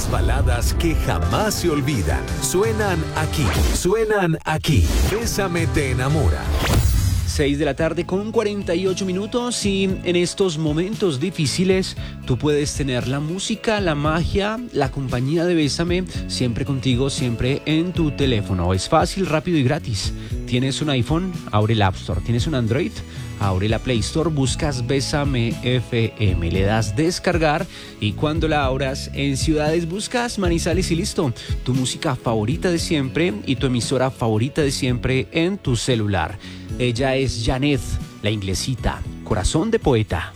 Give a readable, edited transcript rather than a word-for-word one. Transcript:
Las baladas que jamás se olvidan. Suenan aquí. Bésame te enamora. 6 de la tarde con 48 minutos y en estos momentos difíciles tú puedes tener la música, la magia, la compañía de Bésame siempre contigo, siempre en tu teléfono. Es fácil, rápido y gratis. ¿Tienes un iPhone? Abre el App Store. ¿Tienes un Android? Abre la Play Store, buscas Bésame FM, le das descargar y cuando la abras en ciudades buscas Manizales y listo. Tu música favorita de siempre y tu emisora favorita de siempre en tu celular. Ella es Janet, la inglesita, corazón de poeta.